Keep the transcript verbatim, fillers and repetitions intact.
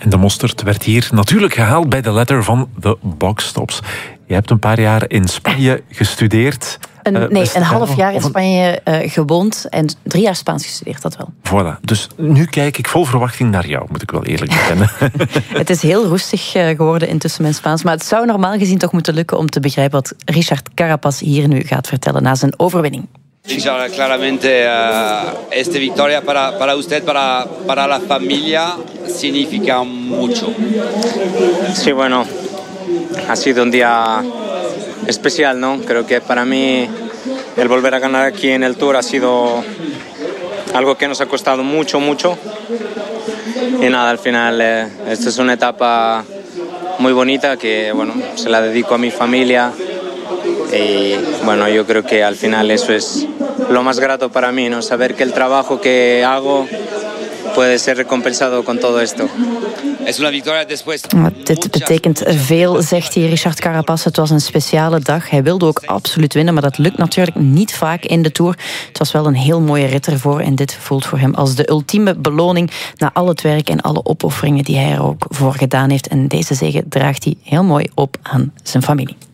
En de mosterd werd hier natuurlijk gehaald bij de letter van de boxtops. Je hebt een paar jaar in Spanje gestudeerd. Een, uh, nee, een half jaar in een... Spanje uh, gewoond en drie jaar Spaans gestudeerd, dat wel. Voilà. Dus nu kijk ik vol verwachting naar jou, moet ik wel eerlijk bekennen. Het is heel roestig uh, geworden intussen mijn Spaans, maar het zou normaal gezien toch moeten lukken om te begrijpen wat Richard Carapaz hier nu gaat vertellen na zijn overwinning. Richard, claramente uh, esta victoria para, para usted, para, para la familia, significa mucho. Sí, bueno, ha sido un día especial, ¿no? Creo que para mí el volver a ganar aquí en el Tour ha sido algo que nos ha costado mucho, mucho. Y nada, al final eh, esta es una etapa muy bonita que, bueno, se la dedico a mi familia. Y bueno, yo creo que al final eso es lo más grato para mí, ¿no? Saber que el trabajo que hago puede ser recompensado con todo esto. Es una victoria después. Dit betekent veel, zegt hij, Richard Carapaz. Het was een speciale dag. Hij wilde ook absoluut winnen, maar dat lukt natuurlijk niet vaak in de Tour. Het was wel een heel mooie rit ervoor en dit voelt voor hem als de ultieme beloning na al het werk en alle opofferingen die hij er ook voor gedaan heeft. En deze zege draagt hij heel mooi op aan zijn familie.